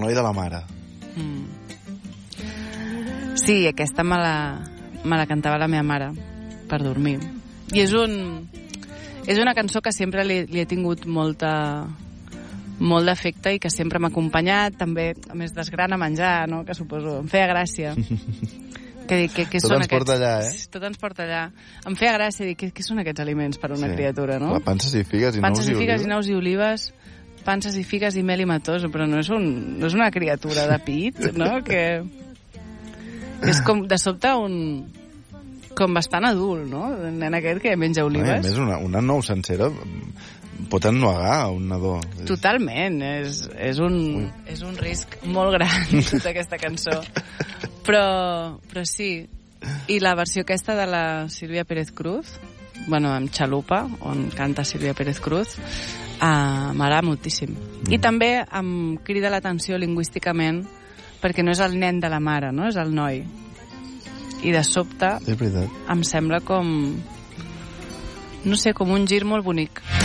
noi de la mare. Sí, aquesta me la cantava la meva mare per dormir. I és una cançó que sempre li he tingut molt d'afecte i que sempre m'ha acompanyat, també, a més, desgrana menjar, no?, que suposo, em feia gràcia. Que tot ens porta allà, Tot ens porta allà. Em feia gràcia dir, què són aquests aliments per a una criatura, no? La panses i figues i nous i olives, panses i figues i mel i matós, però no és una criatura de pit, no?, que és com, de sobte, com bastant adult, no?, el nen aquest que menja olives. A més, una nou sencera pot ennuegar un nadó. Totalment, és un risc molt gran, tota aquesta cançó. Però sí, i la versió aquesta de la Sílvia Pérez Cruz, bueno, amb Xalupa, on canta Sílvia Pérez Cruz, m'agrada moltíssim. I també em crida l'atenció lingüísticament, perquè no és el nen de la mare, no? És el noi. I de sobte em sembla com, no sé, com un gir molt bonic.